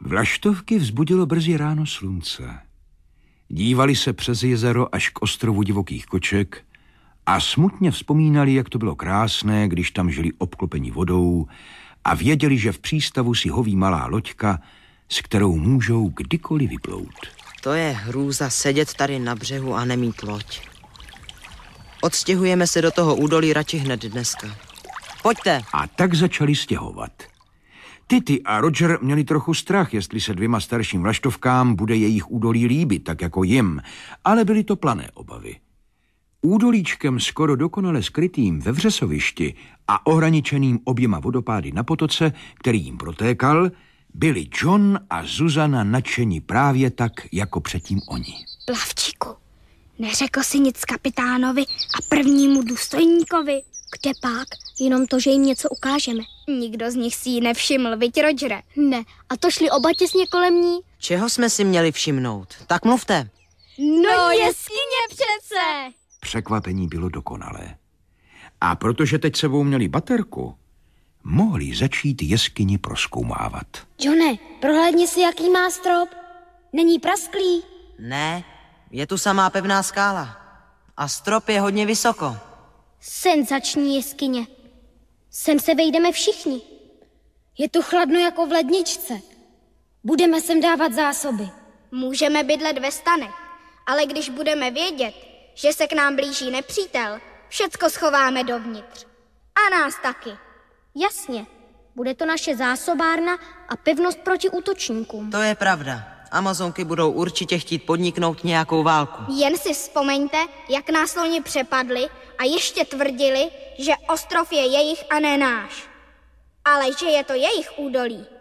Vlaštovky vzbudilo brzy ráno slunce. Dívali se přes jezero až k ostrovu divokých koček a smutně vzpomínali, jak to bylo krásné, když tam žili obklopeni vodou a věděli, že v přístavu si hoví malá loďka, s kterou můžou kdykoliv vyplout. To je hrůza sedět tady na břehu a nemít loď. Odstěhujeme se do toho údolí radši hned dneska. Pojďte. A tak začali stěhovat. Tity a Roger měli trochu strach, jestli se dvěma starším vlaštovkám bude jejich údolí líbit, tak jako jim, ale byly to plané obavy. Údolíčkem skoro dokonale skrytým ve vřesovišti a ohraničeným oběma vodopády na potoce, který jim protékal, byli John a Zuzana nadšení právě tak, jako předtím oni. Plavčíku, neřekl si nic kapitánovi a prvnímu důstojníkovi? Kde pak? Jenom to, že jim něco ukážeme. Nikdo z nich si ji nevšiml, viď, Rogere? Ne, a to šli oba těsně kolem ní. Čeho jsme si měli všimnout? Tak mluvte. No jeskyně přece! Překvapení bylo dokonalé. A protože teď sebou měli baterku, mohli začít jeskyni prozkoumávat. Johne, prohlédni si, jaký má strop. Není prasklý. Ne, je tu samá pevná skála. A strop je hodně vysoko. Senzační jeskyně. Sem se vejdeme všichni. Je tu chladno jako v ledničce. Budeme sem dávat zásoby. Můžeme bydlet ve stanech, ale když budeme vědět, že se k nám blíží nepřítel, všecko schováme dovnitř. A nás taky. Jasně. Bude to naše zásobárna a pevnost proti útočníkům. To je pravda. Amazonky budou určitě chtít podniknout nějakou válku. Jen si vzpomeňte, jak nás loni přepadli a ještě tvrdili, že ostrov je jejich a ne náš. Ale že je to jejich údolí,